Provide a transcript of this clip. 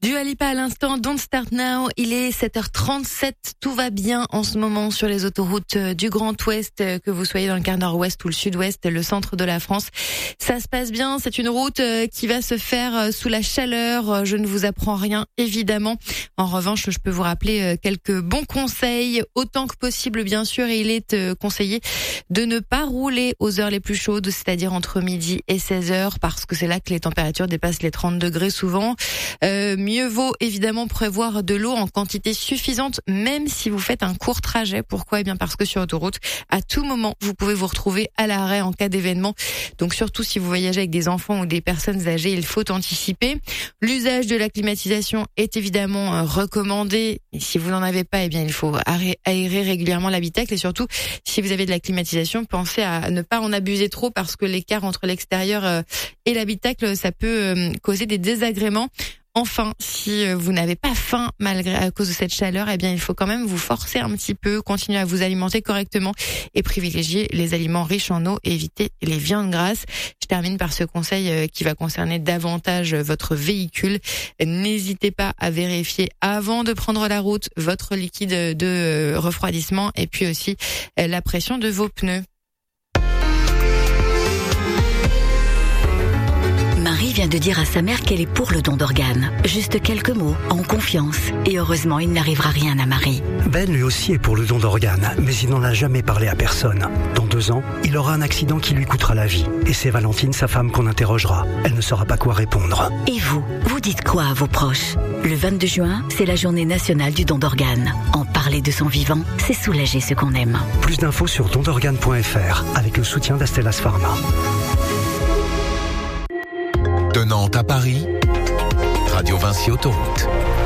Dua Lipa à l'instant, Don't Start Now. Il est 7h37, tout va bien en ce moment sur les autoroutes du Grand Ouest, que vous soyez dans le quart nord-ouest ou le sud-ouest, le centre de la France. Ça se passe bien, c'est une route qui va se faire sous la chaleur. Je ne vous apprends rien, évidemment. En revanche, je peux vous rappeler quelques bons conseils, autant que possible, bien sûr. Et il est conseillé de ne pas rouler aux heures les plus chaudes, c'est-à-dire entre midi et 16h, parce que c'est là que les températures dépassent les 30 degrés souvent. Mieux vaut évidemment prévoir de l'eau en quantité suffisante, même si vous faites un court trajet. Pourquoi ? Eh bien parce que sur autoroute, à tout moment, vous pouvez vous retrouver à l'arrêt en cas d'événement. Donc surtout si vous voyagez avec des enfants ou des personnes âgées, il faut anticiper. L'usage de la climatisation est évidemment recommandé. Et si vous n'en avez pas, eh bien il faut aérer régulièrement l'habitacle. Et surtout, si vous avez de la climatisation, pensez à ne pas en abuser trop, parce que l'écart entre l'extérieur et l'habitacle, ça peut causer des désagréments. Enfin, si vous n'avez pas faim à cause de cette chaleur, eh bien, il faut quand même vous forcer un petit peu, continuer à vous alimenter correctement et privilégier les aliments riches en eau et éviter les viandes grasses. Je termine par ce conseil qui va concerner davantage votre véhicule. N'hésitez pas à vérifier avant de prendre la route votre liquide de refroidissement et puis aussi la pression de vos pneus. Marie vient de dire à sa mère qu'elle est pour le don d'organes. Juste quelques mots, en confiance. Et heureusement, il n'arrivera rien à Marie. Ben lui aussi est pour le don d'organes, mais il n'en a jamais parlé à personne. Dans 2 ans, il aura un accident qui lui coûtera la vie. Et c'est Valentine, sa femme, qu'on interrogera. Elle ne saura pas quoi répondre. Et vous dites quoi à vos proches ? Le 22 juin, c'est la journée nationale du don d'organes. En parler de son vivant, c'est soulager ceux qu'on aime. Plus d'infos sur dondorganes.fr avec le soutien d'Astellas Pharma. De Nantes à Paris, Radio Vinci Autoroute.